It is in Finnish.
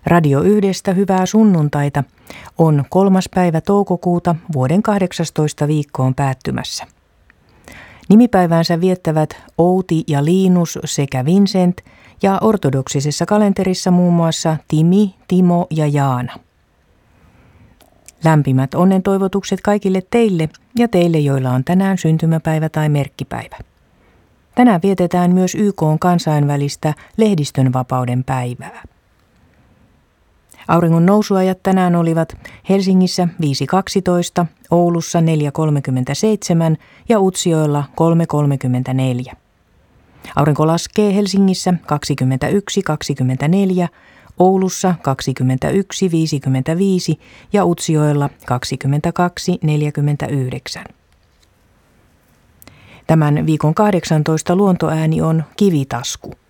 Radio Yhdestä hyvää sunnuntaita on 3. päivä toukokuuta vuoden 18 viikkoon päättymässä. Nimipäiväänsä viettävät Outi ja Liinus sekä Vincent ja ortodoksisessa kalenterissa muun muassa Timi, Timo ja Jaana. Lämpimät onnentoivotukset kaikille teille ja teille, joilla on tänään syntymäpäivä tai merkkipäivä. Tänään vietetään myös YK:n kansainvälistä lehdistönvapauden päivää. Auringon nousuajat tänään olivat Helsingissä 5.12, Oulussa 4.37 ja Utsjoella 3.34. Aurinko laskee Helsingissä 21.24, Oulussa 21.55 ja Utsjoella 22.49. Tämän viikon 18 luontoääni on kivitasku.